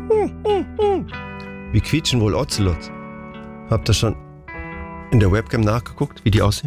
Wie quietschen wohl Ocelots? Habt ihr schon in der Webcam nachgeguckt, wie die aussehen?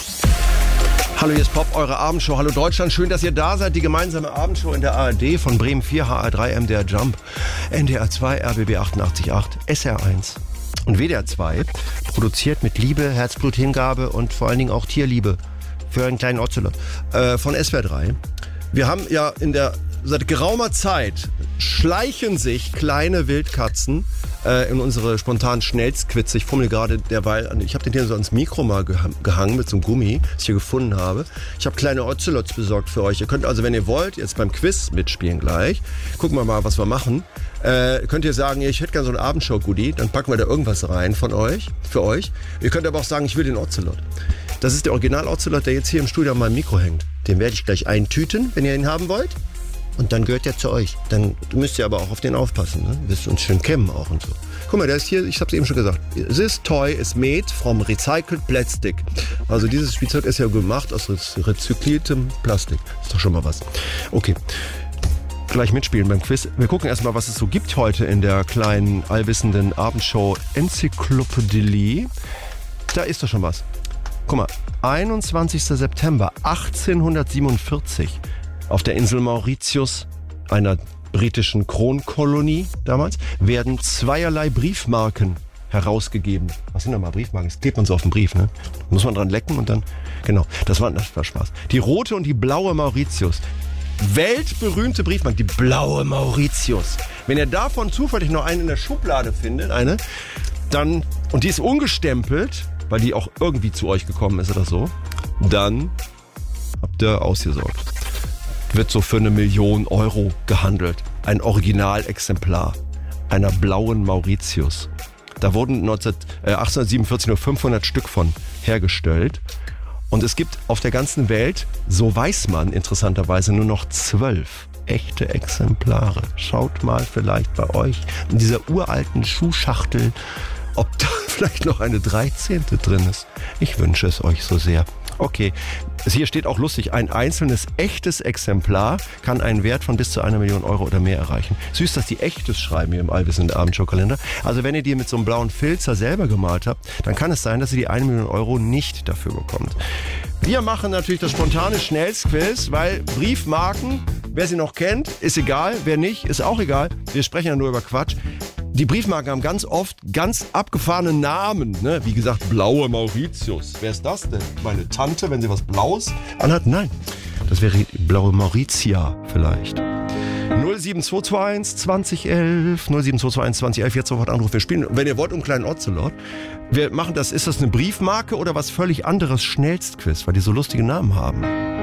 Hallo, hier ist Pop, eure Abendshow. Hallo Deutschland, schön, dass ihr da seid. Die gemeinsame Abendshow in der ARD von Bremen 4, HR3, MDR Jump, NDR 2, RBB 88.8, SR 1 und WDR 2. Produziert mit Liebe, Herzbluthingabe und vor allen Dingen auch Tierliebe für einen kleinen Ocelot von SWR 3. Wir haben ja seit geraumer Zeit schleichen sich kleine Wildkatzen in unsere spontanen Schnellsquizze. Ich fummel gerade derweil an. Ich habe den hier so ans Mikro mal gehangen mit so einem Gummi, das ich hier gefunden habe. Ich habe kleine Ocelots besorgt für euch. Ihr könnt also, wenn ihr wollt, jetzt beim Quiz mitspielen gleich. Gucken wir mal, was wir machen. Könnt ihr sagen, ich hätte gerne so ein Abendshow-Goodie, dann packen wir da irgendwas rein für euch. Ihr könnt aber auch sagen, ich will den Ocelot. Das ist der Original-Ocelot, der jetzt hier im Studio an meinem Mikro hängt. Den werde ich gleich eintüten, wenn ihr ihn haben wollt. Und dann gehört der zu euch. Dann müsst ihr aber auch auf den aufpassen. Ne? Ihr müsst uns schön kämmen auch und so. Guck mal, der ist hier, ich habe es eben schon gesagt. This toy is made from recycled plastic. Also dieses Spielzeug ist ja gemacht aus rezykliertem Plastik. Ist doch schon mal was. Okay. Gleich mitspielen beim Quiz. Wir gucken erstmal, was es so gibt heute in der kleinen, allwissenden Abendshow Enzyklopädie. Da ist doch schon was. Guck mal, 21. September 1847 auf der Insel Mauritius, einer britischen Kronkolonie damals, werden zweierlei Briefmarken herausgegeben. Was sind da mal Briefmarken? Das klebt man so auf den Brief, ne? Muss man dran lecken und dann, genau, das war Spaß. Die rote und die blaue Mauritius. Weltberühmte Briefmarke, die blaue Mauritius. Wenn ihr davon zufällig noch eine in der Schublade findet, dann, und die ist ungestempelt, weil die auch irgendwie zu euch gekommen ist oder so, dann habt ihr ausgesorgt. Wird so für 1 Million Euro gehandelt. Ein Originalexemplar einer blauen Mauritius. Da wurden 1847 nur 500 Stück von hergestellt. Und es gibt auf der ganzen Welt, so weiß man interessanterweise, nur noch 12 echte Exemplare. Schaut mal vielleicht bei euch in dieser uralten Schuhschachtel, ob da vielleicht noch eine 13. drin ist. Ich wünsche es euch so sehr. Okay, hier steht auch lustig, ein einzelnes echtes Exemplar kann einen Wert von bis zu 1 Million Euro oder mehr erreichen. Süß, dass die Echtes schreiben hier im allwissenden Abendshow-Kalender. Also wenn ihr die mit so einem blauen Filzer selber gemalt habt, dann kann es sein, dass ihr die 1 Million Euro nicht dafür bekommt. Wir machen natürlich das spontane Schnellsquiz, weil Briefmarken, wer sie noch kennt, ist egal, wer nicht, ist auch egal. Wir sprechen ja nur über Quatsch. Die Briefmarken haben ganz oft ganz abgefahrene Namen, ne? Wie gesagt, blaue Mauritius. Wer ist das denn? Meine Tante, wenn sie was Blaues anhat? Nein, das wäre die blaue Mauritia vielleicht. 07221 2011, 07221 2011, jetzt sofort anrufen. Wir spielen, wenn ihr wollt, um kleinen Ocelot. Wir machen das, ist das eine Briefmarke oder was völlig anderes? Schnellstquiz, weil die so lustige Namen haben.